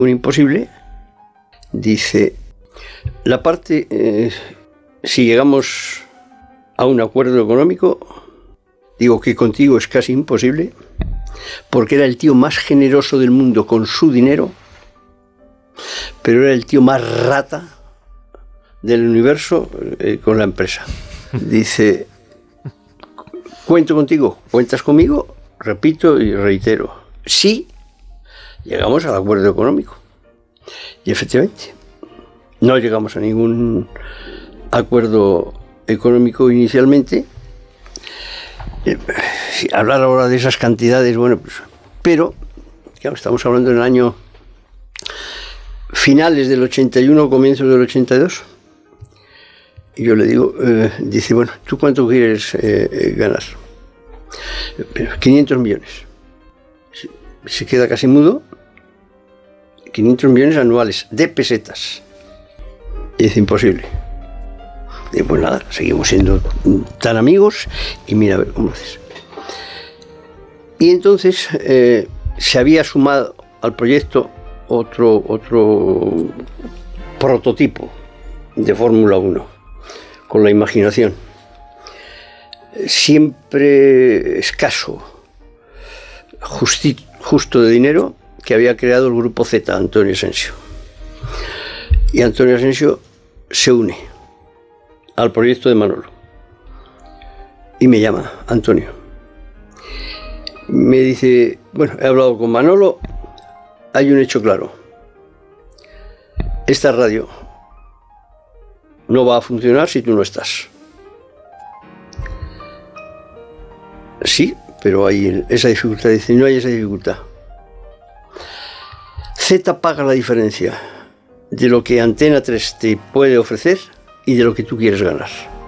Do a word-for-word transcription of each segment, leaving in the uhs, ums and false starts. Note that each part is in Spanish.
un imposible, dice, la parte, eh, si llegamos a un acuerdo económico, digo que contigo es casi imposible, porque era el tío más generoso del mundo con su dinero, pero era el tío más rata del universo eh, con la empresa. Dice, cuento contigo, cuentas conmigo, repito y reitero, sí, llegamos al acuerdo económico. Y efectivamente, no llegamos a ningún acuerdo económico inicialmente. Eh, si hablar ahora de esas cantidades, bueno, pues, pero, claro, estamos hablando en el año finales del ochenta y uno, comienzos del ochenta y dos. Y yo le digo, eh, dice, bueno, ¿tú cuánto quieres eh, eh, ganar? quinientos millones. Se, se queda casi mudo. quinientos millones anuales de pesetas. Y dice, imposible. Y pues nada, seguimos siendo tan amigos y mira a ver cómo haces. Y entonces eh, se había sumado al proyecto otro, otro prototipo de Fórmula uno, con la imaginación. Siempre escaso, justi, justo de dinero, que había creado el Grupo Z, Antonio Asensio. Y Antonio Asensio se une al proyecto de Manolo. Y me llama, Antonio. Me dice, bueno, he hablado con Manolo, hay un hecho claro. Esta radio no va a funcionar si tú no estás. Sí, pero hay esa dificultad. Dice, no hay esa dificultad. Z paga la diferencia de lo que Antena tres te puede ofrecer y de lo que tú quieres ganar.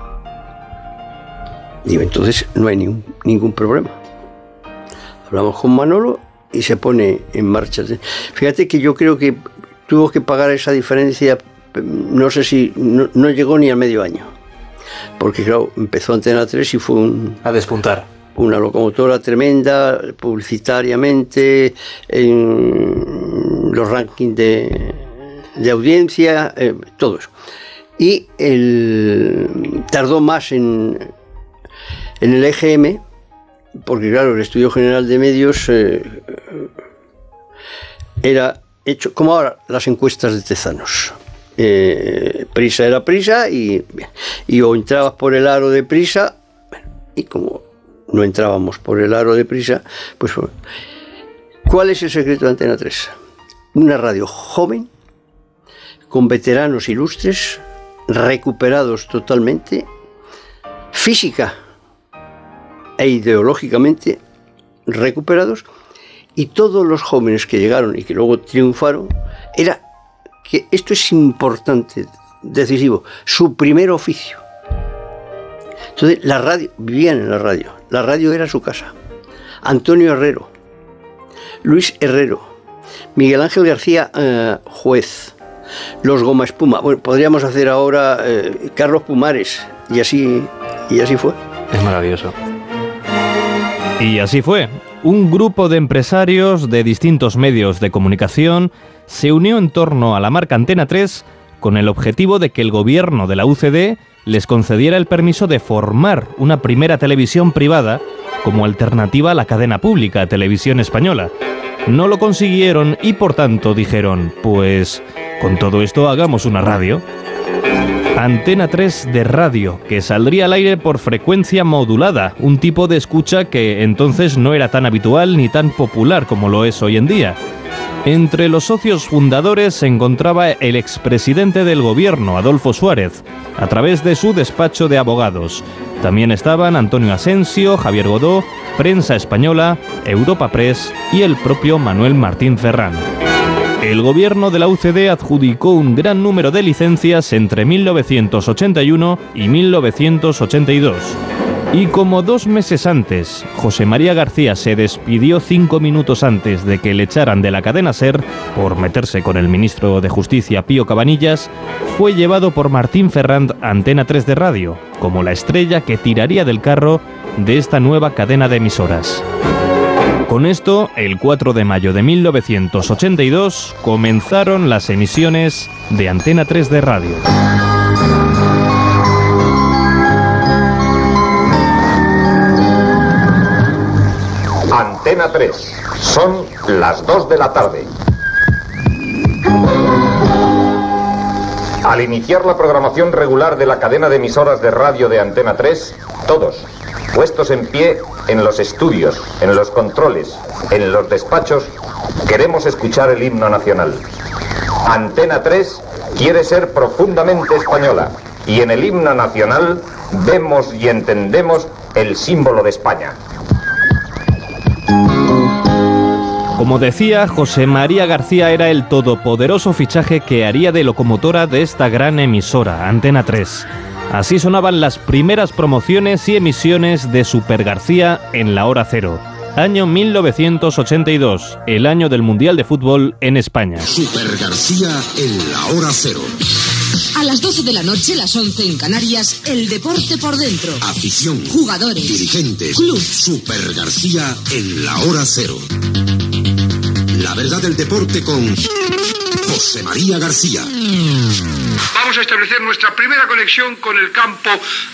Digo, entonces no hay ningún, ningún problema. Hablamos con Manolo y se pone en marcha. Fíjate que yo creo que tuvo que pagar esa diferencia, no sé si, no, no llegó ni al medio año. Porque claro, empezó Antena tres y fue un... a despuntar. Una locomotora tremenda, publicitariamente, en los rankings de, de audiencia, eh, todo eso. Y el, tardó más en, en el E G M, porque claro, el Estudio General de Medios eh, era hecho, como ahora las encuestas de Tezanos. Eh, Prisa era Prisa y, y o entrabas por el aro de Prisa, bueno, y como no entrábamos por el aro de Prisa, pues ¿cuál es el secreto de Antena tres? Una radio joven, con veteranos ilustres, recuperados totalmente, física e ideológicamente recuperados, y todos los jóvenes que llegaron y que luego triunfaron, era que esto es importante, decisivo, su primer oficio. Entonces, la radio, vivían en la radio, la radio era su casa. Antonio Herrero, Luis Herrero, Miguel Ángel García, eh, juez, los Goma Espuma, bueno, podríamos hacer ahora eh, Carlos Pumares, y así, y así fue. Es maravilloso. Y así fue. Un grupo de empresarios de distintos medios de comunicación se unió en torno a la marca Antena tres con el objetivo de que el gobierno de la U C D les concediera el permiso de formar una primera televisión privada como alternativa a la cadena pública Televisión Española. No lo consiguieron y por tanto dijeron, pues con todo esto hagamos una radio. Antena tres de radio, que saldría al aire por frecuencia modulada, un tipo de escucha que entonces no era tan habitual ni tan popular como lo es hoy en día. Entre los socios fundadores se encontraba el expresidente del gobierno, Adolfo Suárez, a través de su despacho de abogados. También estaban Antonio Asensio, Javier Godó, Prensa Española, Europa Press y el propio Manuel Martín Ferrán. El gobierno de la U C D adjudicó un gran número de licencias entre mil novecientos ochenta y uno y mil novecientos ochenta y dos. Y como dos meses antes, José María García se despidió cinco minutos antes de que le echaran de la cadena SER por meterse con el ministro de Justicia Pío Cabanillas, fue llevado por Martín Ferrand a Antena tres de radio, como la estrella que tiraría del carro de esta nueva cadena de emisoras. Con esto, el cuatro de mayo de mil novecientos ochenta y dos, comenzaron las emisiones de Antena tres de radio. Antena tres. Son las dos de la tarde. Al iniciar la programación regular de la cadena de emisoras de radio de Antena tres, todos, puestos en pie en los estudios, en los controles, en los despachos, queremos escuchar el himno nacional. Antena tres quiere ser profundamente española y en el himno nacional vemos y entendemos el símbolo de España. Como decía, José María García era el todopoderoso fichaje que haría de locomotora de esta gran emisora, Antena tres. Así sonaban las primeras promociones y emisiones de Super García en la hora cero. Año mil novecientos ochenta y dos, el año del Mundial de Fútbol en España. Super García en la hora cero. A las doce de la noche, las once en Canarias, el deporte por dentro. Afición, jugadores, dirigentes, club. Super García en la hora cero. La verdad del deporte con José María García. Vamos a establecer nuestra primera conexión con el campo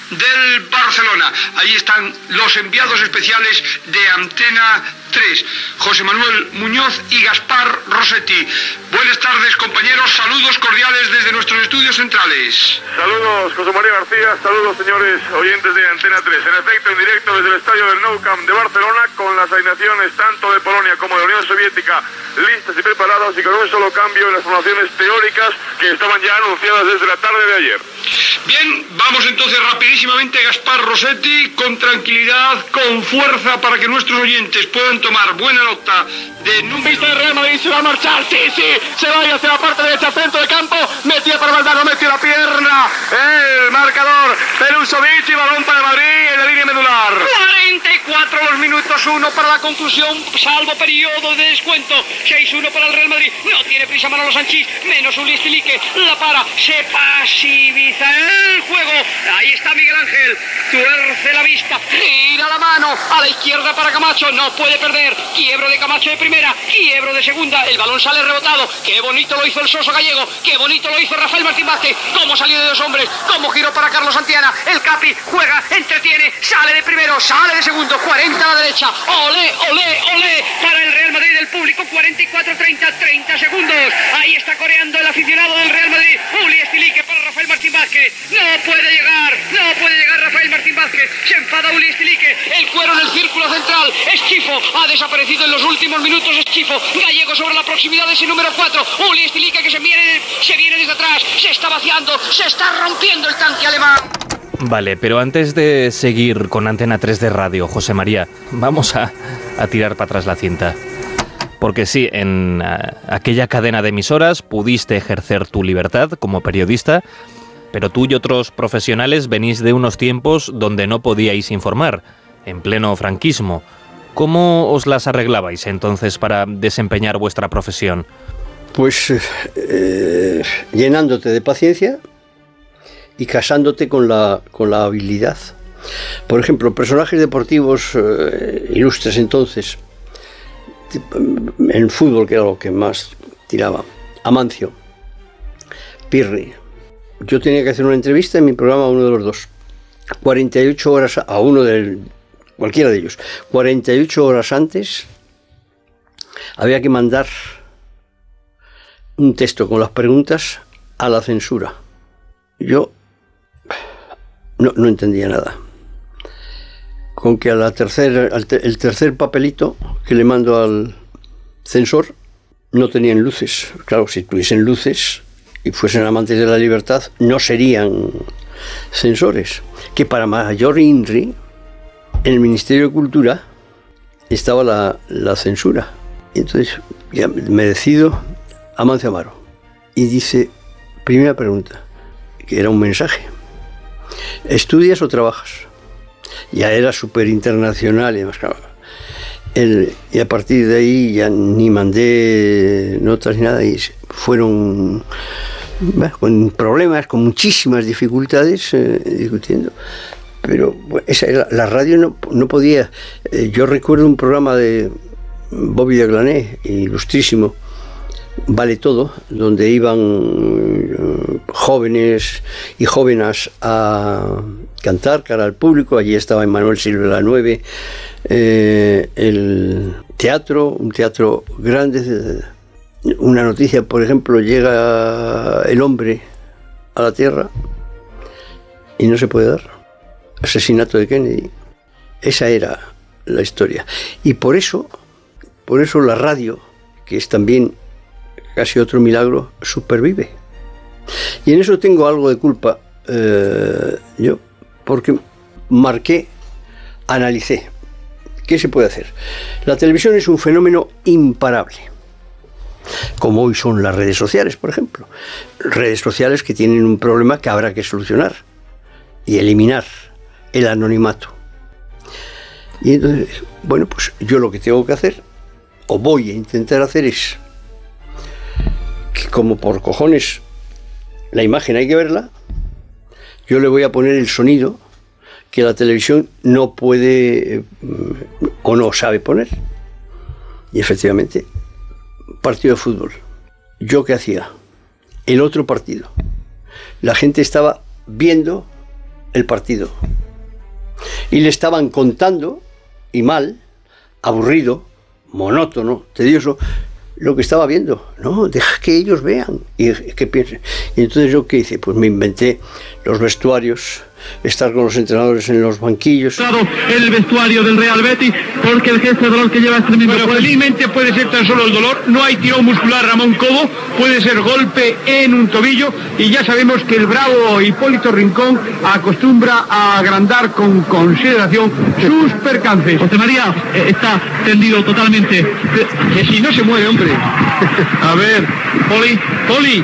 del Barcelona. Ahí están los enviados especiales de Antena tres, José Manuel Muñoz y Gaspar Rossetti. Buenas tardes, compañeros, saludos cordiales desde nuestros estudios centrales. Saludos, José María García, saludos, señores oyentes de Antena tres. En efecto, en directo desde el estadio del Nou Camp de Barcelona, con las alineaciones tanto de Polonia como de la Unión Soviética listas y preparadas, y con un solo cambio en las formaciones teóricas que estaban ya anunciadas desde la tarde de ayer. Bien, vamos entonces rapidísimamente, Gaspar Rossetti, con tranquilidad, con fuerza, para que nuestros oyentes puedan tomar buena nota de número. El Real Madrid se va a marchar, sí, sí, se va hacia la parte derecha, centro de campo, metía para Valdano, metió la pierna, el marcador, Perusovic y balón para Madrid en la línea medular. cuarenta y cuatro los minutos, uno para la conclusión, salvo periodo de descuento, seis uno para el Real Madrid, no tiene prisa Manolo Sanchís, menos un Listilique, la para, se pasiviza el juego, ahí está Miguel Ángel, tuerce la vista, gira la mano, a la izquierda para Camacho, no puede perder, quiebro de Camacho de primera, quiebro de segunda, el balón sale rebotado, qué bonito lo hizo el Soso Gallego, qué bonito lo hizo Rafael Martín Vázquez, cómo salió de dos hombres, cómo giró para Carlos Santiana, el Capi juega, entretiene, sale de primero, sale de segundo, cuarenta a la derecha, olé, olé, olé, para el Real Madrid del público, cuarenta y cuatro treinta, treinta segundos, ahí está coreando el aficionado del Real Madrid, Uli Estilique para Rafael Martín Vázquez, no puede llegar, no puede llegar Rafael Martín Vázquez, se enfada Uli Estilique, el cuero en el círculo central, es Chifo, ha desaparecido en los últimos minutos, es Chifo, Gallego sobre la proximidad de ese número cuatro, Uli Estilique que se viene, se viene desde atrás, se está vaciando, se está rompiendo el tanque alemán. Vale, pero antes de seguir con Antena tres de radio, José María, vamos a, a tirar para atrás la cinta. Porque sí, en a, aquella cadena de emisoras pudiste ejercer tu libertad como periodista, pero tú y otros profesionales venís de unos tiempos donde no podíais informar, en pleno franquismo. ¿Cómo os las arreglabais entonces para desempeñar vuestra profesión? Pues eh, llenándote de paciencia y casándote con la, con la habilidad. Por ejemplo, personajes deportivos eh, ilustres entonces, en fútbol, que era lo que más tiraba, Amancio, Pirri. Yo tenía que hacer una entrevista en mi programa a uno de los dos, cuarenta y ocho horas a uno de cualquiera de ellos, cuarenta y ocho horas antes había que mandar un texto con las preguntas a la censura. Yo no, no entendía nada. Con que a la tercer, al te, el tercer papelito que le mando al censor no tenían luces. Claro, si tuviesen luces y fuesen amantes de la libertad, no serían censores. Que para mayor INRI, en el Ministerio de Cultura estaba la, la censura. Y entonces ya me decido a Amancio Amaro. Y dice, primera pregunta, que era un mensaje: ¿estudias o trabajas? Ya era súper internacional y demás. El, y a partir de ahí ya ni mandé notas ni nada, y fueron bueno, con problemas, con muchísimas dificultades eh, discutiendo. Pero bueno, esa era, la radio no, no podía. Eh, yo recuerdo un programa de, Bobby de Glané, ilustrísimo, Vale Todo, donde iban jóvenes y jóvenes a cantar cara al público. Allí estaba Emmanuel Silva la nueve, eh, el teatro, un teatro grande. Una noticia, por ejemplo, llega el hombre a la Tierra y no se puede dar. Asesinato de Kennedy. Esa era la historia. Y por eso, por eso la radio, que es también casi otro milagro, supervive. Y en eso tengo algo de culpa eh, yo, porque marqué, analicé. ¿Qué se puede hacer? La televisión es un fenómeno imparable, como hoy son las redes sociales, por ejemplo. Redes sociales que tienen un problema que habrá que solucionar y eliminar: el anonimato. Y entonces, bueno, pues yo lo que tengo que hacer, o voy a intentar hacer, es que, como por cojones la imagen hay que verla, yo le voy a poner el sonido que la televisión no puede o no sabe poner. Y efectivamente, partido de fútbol. ¿Yo qué hacía? El otro partido. La gente estaba viendo el partido y le estaban contando, y mal, aburrido, monótono, tedioso, lo que estaba viendo. No, deja que ellos vean y que piensen. Y entonces, ¿yo qué hice? Pues me inventé los vestuarios, estar con los entrenadores en los banquillos. El vestuario del Real Betis, porque el gesto de dolor que lleva este mismo. Pero felizmente puede ser tan solo el dolor, no hay tirón muscular, Ramón Cobo, puede ser golpe en un tobillo, y ya sabemos que el bravo Hipólito Rincón acostumbra a agrandar con consideración sus percances. José María eh, está tendido totalmente, que si no se mueve, hombre. A ver, Poli, Poli.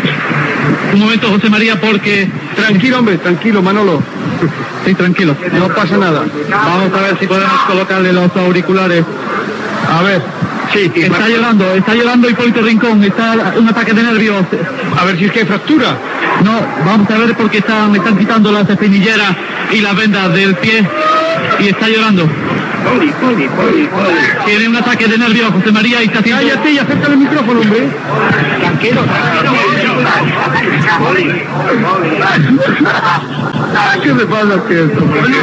Un momento, José María, porque... Tranquilo, hombre, tranquilo, Manolo. Sí, tranquilo. No pasa nada. Vamos a ver si podemos colocarle los auriculares. A ver. Sí, sí. Está llorando, está llorando Hipólito Rincón, está un ataque de nervios. A ver si es que hay fractura. No, vamos a ver porque están, están quitando las espinilleras y las vendas del pie y está llorando. Poli, Poli, Poli, Poli. Tiene un ataque de nervios, José María, y está haciendo... Cállate y acércale el micrófono, hombre. Tranquilo, tranquilo. ¿Qué me pasa que esto?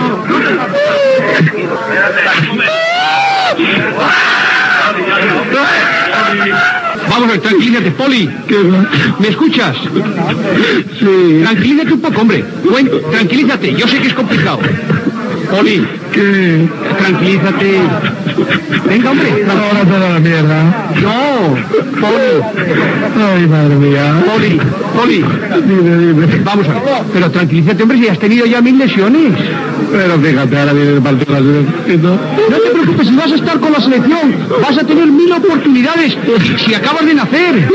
Vamos a ver, tranquilízate, Poli. ¿Me escuchas? Sí. Tranquilízate un poco, hombre. Bueno, tranquilízate, yo sé que es complicado. Poli, ¿qué? Tranquilízate. Venga, hombre. Ahora toda la mierda. No, Poli. Ay, madre mía. Poli, Poli. Dime, dime. Vamos a ver. Pero tranquilízate, hombre, si has tenido ya mil lesiones. Pero fíjate, ahora viene el partido de la selección. No te preocupes, si vas a estar con la selección, vas a tener mil oportunidades si acabas de nacer.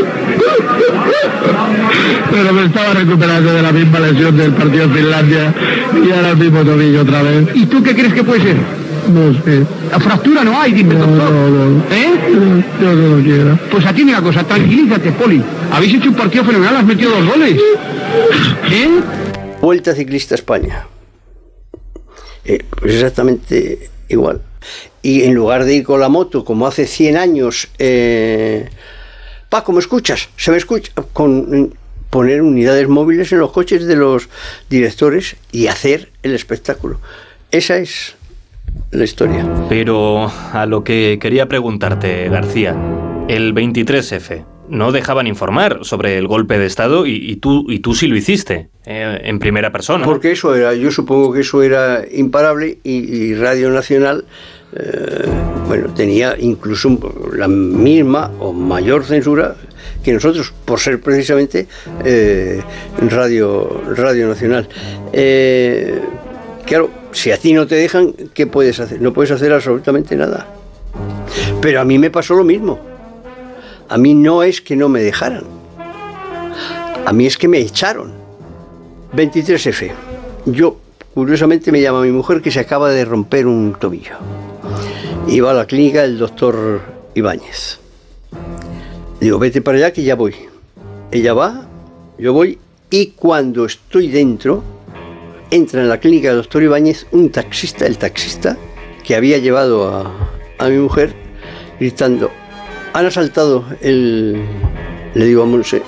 Pero me estaba recuperando de la misma lesión del partido de Finlandia y ahora el mismo tobillo otra vez. ¿Y tú qué crees que puede ser? No sé. ¿La fractura no hay, dime, doctor? No, no, no. ¿Eh? Yo no lo quiero. Pues a ti una cosa, tranquilízate, Poli. Habéis hecho un partido fenomenal, has metido dos goles. ¿Eh? Vuelta Ciclista España. Eh, pues exactamente igual. Y en lugar de ir con la moto, como hace cien años, eh, Paco, ¿me escuchas? ¿Se me escucha? Con poner unidades móviles en los coches de los directores y hacer el espectáculo. Esa es la historia. Pero a lo que quería preguntarte, García, el veintitrés efe, no dejaban informar sobre el golpe de Estado y, y, tú, y tú sí lo hiciste, eh, en primera persona. Porque eso era, yo supongo que eso era imparable y, y Radio Nacional, eh, bueno, tenía incluso la misma o mayor censura que nosotros, por ser precisamente eh, Radio, Radio Nacional. Eh, claro, si a ti no te dejan, ¿qué puedes hacer? No puedes hacer absolutamente nada. Pero a mí me pasó lo mismo. A mí no es que no me dejaran. A mí es que me echaron. veintitrés efe. Yo, curiosamente, me llama mi mujer que se acaba de romper un tobillo. Iba a la clínica del doctor Ibáñez. Digo, vete para allá que ya voy. Ella va, yo voy, y cuando estoy dentro, entra en la clínica del doctor Ibáñez un taxista, el taxista que había llevado a, a mi mujer, gritando, han asaltado el... Le digo a Monse,